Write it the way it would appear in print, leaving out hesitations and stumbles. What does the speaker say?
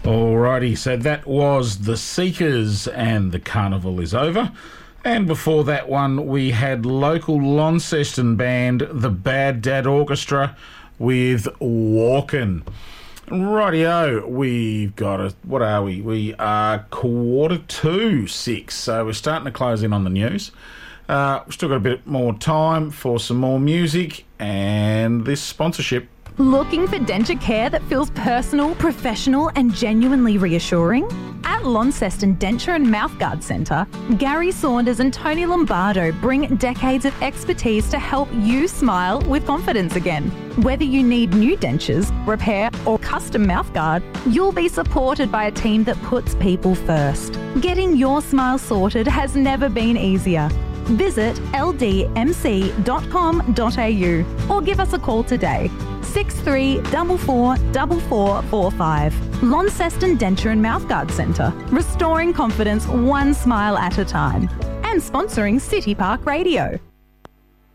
Alrighty, so that was The Seekers and The Carnival Is Over. And before that one, we had local Launceston band, the Bad Dad Orchestra, with Walkin'. Rightio, we've got what are we? We are 6:45, so we're starting to close in on the news. We've still got a bit more time for some more music and this sponsorship. Looking for denture care that feels personal, professional and genuinely reassuring? At Launceston Denture and Mouthguard Centre, Gary Saunders and Tony Lombardo bring decades of expertise to help you smile with confidence again. Whether you need new dentures, repair or custom mouthguard, you'll be supported by a team that puts people first. Getting your smile sorted has never been easier. Visit ldmc.com.au or give us a call today. 63444445. Launceston Denture and Mouthguard Centre, restoring confidence one smile at a time. And sponsoring City Park Radio.